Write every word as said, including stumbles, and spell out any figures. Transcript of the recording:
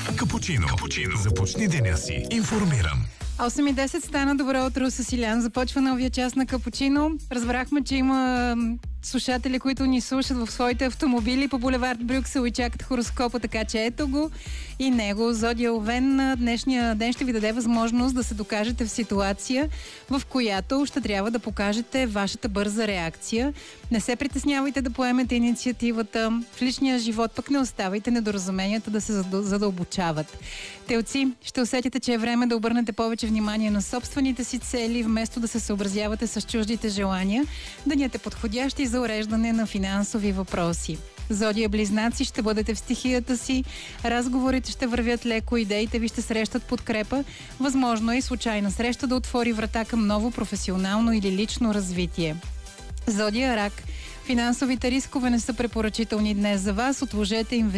Капучино. Капучино. Започни деня си информиран. осем и десет стана. Добро утро с Илян. Започва новия час на Капучино. Разбрахме, че има слушатели, които ни слушат в своите автомобили по булевард Брюксел и чакат хороскопа, така че ето го и него. Зодия Овен, днешния ден ще ви даде възможност да се докажете в ситуация, в която ще трябва да покажете вашата бърза реакция. Не се притеснявайте да поемете инициативата. В личния живот пък не оставайте недоразуменията да се задълбочават. Телци, ще усетите, че е време да обърнете повече внимание на собствените си цели, вместо да се съобразявате с чуждите желания. Денят е подходящ и за уреждане на финансови въпроси. Зодия Близнаци, ще бъдете в стихията си, разговорите ще вървят леко, идеите ви ще срещат подкрепа. Възможно е и случайна среща да отвори врата към ново професионално или лично развитие. Зодия Рак, финансовите рискове не са препоръчителни днес за вас, отложете инвестиции